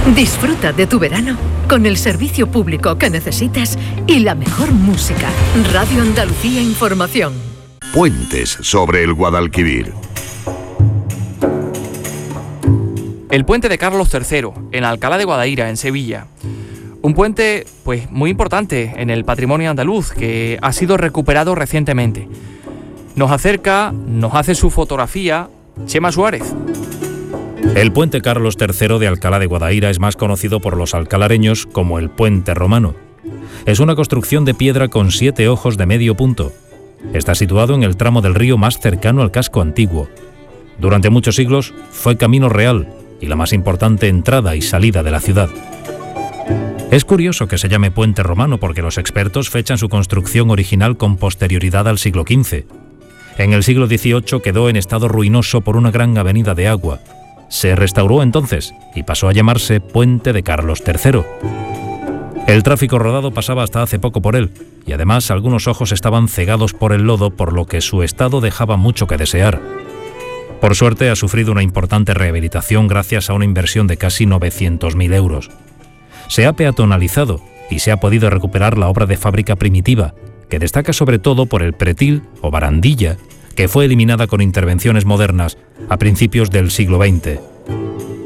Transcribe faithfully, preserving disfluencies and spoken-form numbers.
Disfruta de tu verano con el servicio público que necesitas y la mejor música. Radio Andalucía Información. Puentes sobre el Guadalquivir. El puente de Carlos tercero, en Alcalá de Guadaira, en Sevilla. Un puente, pues, muy importante en el patrimonio andaluz, que ha sido recuperado recientemente. Nos acerca, nos hace su fotografía, Chema Suárez. El puente Carlos tercero de Alcalá de Guadaira es más conocido por los alcalareños como el Puente Romano. Es una construcción de piedra con siete ojos de medio punto. Está situado en el tramo del río más cercano al casco antiguo. Durante muchos siglos fue camino real y la más importante entrada y salida de la ciudad. Es curioso que se llame Puente Romano porque los expertos fechan su construcción original con posterioridad al siglo quince. En el siglo dieciocho quedó en estado ruinoso por una gran avenida de agua. Se restauró entonces y pasó a llamarse Puente de Carlos tercero. El tráfico rodado pasaba hasta hace poco por él y además algunos ojos estaban cegados por el lodo, por lo que su estado dejaba mucho que desear. Por suerte ha sufrido una importante rehabilitación gracias a una inversión de casi novecientos mil euros. Se ha peatonalizado y se ha podido recuperar la obra de fábrica primitiva, que destaca sobre todo por el pretil o barandilla, que fue eliminada con intervenciones modernas a principios del siglo veinte.